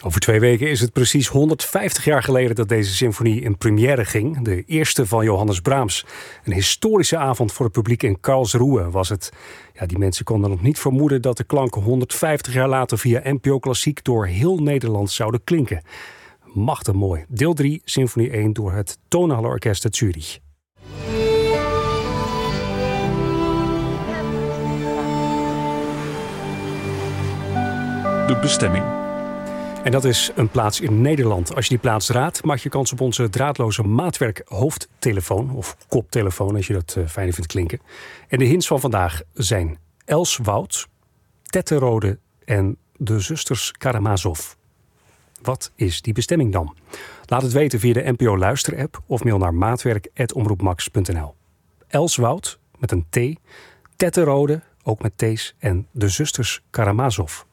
Over 2 weken is het precies 150 jaar geleden dat deze symfonie in première ging. De eerste van Johannes Brahms. Een historische avond voor het publiek in Karlsruhe was het. Ja, die mensen konden nog niet vermoeden dat de klanken 150 jaar later via NPO Klassiek door heel Nederland zouden klinken. Machtig mooi. Deel 3, Symfonie 1 door het Tonhalle-orkest uit Zurich. De bestemming. En dat is een plaats in Nederland. Als je die plaats raadt, maak je kans op onze draadloze maatwerk hoofdtelefoon. Of koptelefoon, als je dat fijn vindt klinken. En de hints van vandaag zijn Elswoud, Tetterode en de zusters Karamazov. Wat is die bestemming dan? Laat het weten via de NPO Luister-app of mail naar maatwerk@omroepmax.nl. Elswoud met een T, Tetterode, ook met T's, en de zusters Karamazov.